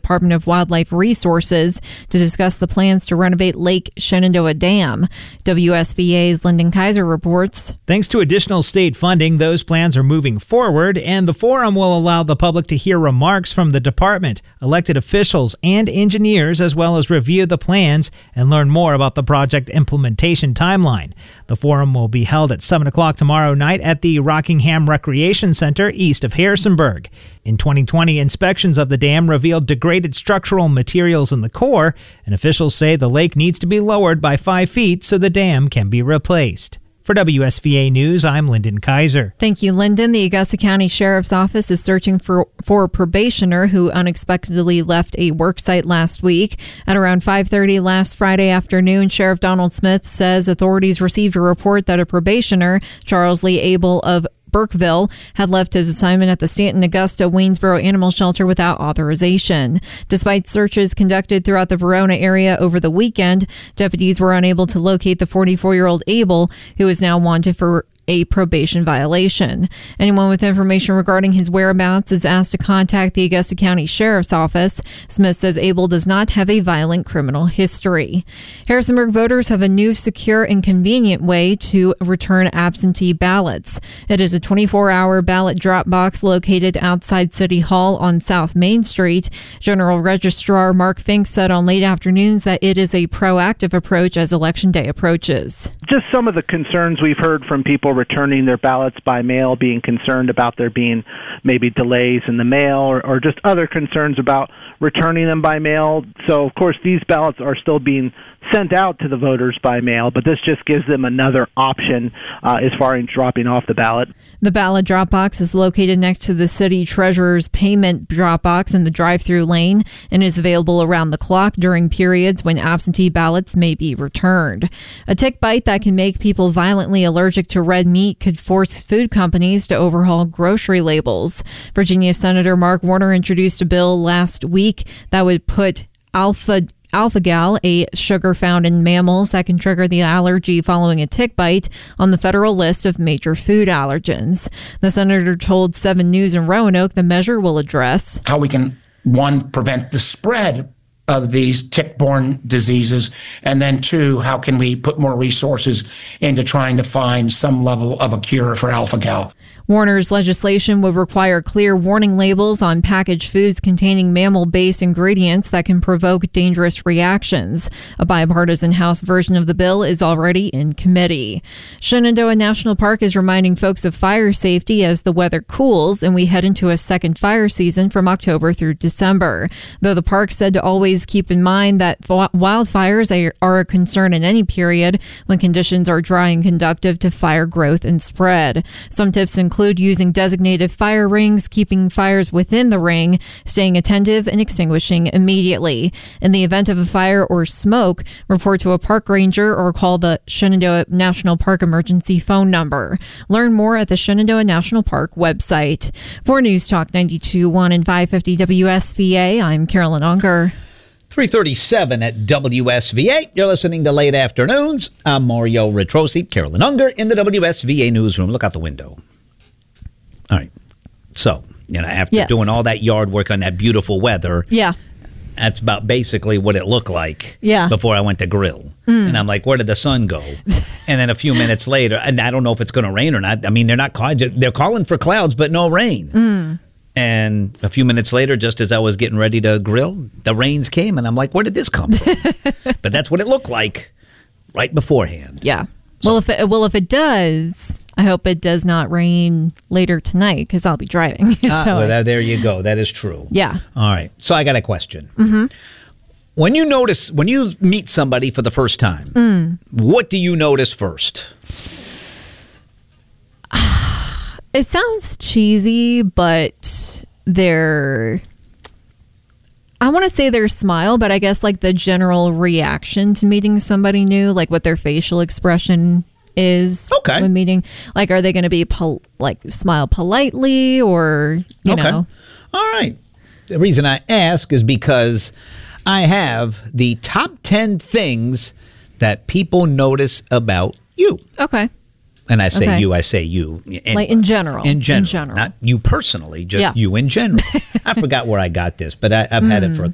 Department of Wildlife Resources to discuss the plans to renovate Lake Shenandoah Dam. WSVA's Lyndon Kaiser reports. Thanks to additional state funding, those plans are moving forward, and the forum will allow the public to hear remarks from the department, elected officials, and engineers, as well as review the plans and learn more about the project implementation timeline. The forum will be held at 7 o'clock tomorrow night at the Rockingham Recreation Center east of Harrisonburg. In 2020, inspections of the dam revealed degraded structural materials in the core, and officials say the lake needs to be lowered by 5 feet so the dam can be replaced. For WSVA News, I'm Lyndon Kaiser. Thank you, Lyndon. The Augusta County Sheriff's Office is searching for a probationer who unexpectedly left a work site last week. At around 5:30 last Friday afternoon, Sheriff Donald Smith says authorities received a report that a probationer, Charles Lee Abel of Burkeville, had left his assignment at the Stanton Augusta Waynesboro Animal Shelter without authorization. Despite searches conducted throughout the Verona area over the weekend, deputies were unable to locate the 44-year-old Abel, who is now wanted for a probation violation. Anyone with information regarding his whereabouts is asked to contact the Augusta County Sheriff's Office. Smith says Abel does not have a violent criminal history. Harrisonburg voters have a new secure and convenient way to return absentee ballots. It is a 24-hour ballot drop box located outside City Hall on South Main Street. General Registrar Mark Fink said on late afternoons that it is a proactive approach as Election Day approaches. Just some of the concerns we've heard from people returning their ballots by mail, being concerned about there being maybe delays in the mail or just other concerns about returning them by mail. So, of course, these ballots are still being sent out to the voters by mail, but this just gives them another option as far as dropping off the ballot. The ballot drop box is located next to the city treasurer's payment drop box in the drive-through lane and is available around the clock during periods when absentee ballots may be returned. A tick bite that can make people violently allergic to red meat could force food companies to overhaul grocery labels. Virginia Senator Mark Warner introduced a bill last week that would put alpha-gal, a sugar found in mammals that can trigger the allergy following a tick bite, on the federal list of major food allergens. The senator told 7 News in Roanoke the measure will address how we can, one, prevent the spread of these tick-borne diseases, and then 2, how can we put more resources into trying to find some level of a cure for alpha-gal. Warner's legislation would require clear warning labels on packaged foods containing mammal-based ingredients that can provoke dangerous reactions. A bipartisan House version of the bill is already in committee. Shenandoah National Park is reminding folks of fire safety as the weather cools and we head into a second fire season from October through December. Though the park said to always keep in mind that wildfires are a concern in any period when conditions are dry and conducive to fire growth and spread. Some tips include using designated fire rings, keeping fires within the ring, staying attentive, and extinguishing immediately. In the event of a fire or smoke, report to a park ranger or call the Shenandoah National Park emergency phone number. Learn more at the Shenandoah National Park website. For News Talk 92.1 and 550 WSVA, I'm Carolyn Unger. 3:37 at WSVA. You're listening to Late Afternoons. I'm Mario Retrosi, Carolyn Unger in the WSVA newsroom. Look out the window. All right. So, after doing all that yard work on that beautiful weather, that's about basically what it looked like before I went to grill. And I'm like, where did the sun go? And then a few minutes later, and I don't know if it's going to rain or not. I mean, they're calling for clouds, but no rain. And a few minutes later, just as I was getting ready to grill, the rains came, and I'm like, where did this come from? But that's what it looked like right beforehand. Yeah. So. If it does, I hope it does not rain later tonight because I'll be driving. There you go. That is true. Yeah. All right. So I got a question. Mm-hmm. When you meet somebody for the first time, what do you notice first? It sounds cheesy, but I want to say their smile, but I guess like the general reaction to meeting somebody new, like what their facial expression is when meeting. Like, are they going to be smile politely or, you know? All right. The reason I ask is because I have the top 10 things that people notice about you. Okay. And I say you anyway. Like in general. In general. Not you personally, just you in general. I forgot where I got this, but I've had it for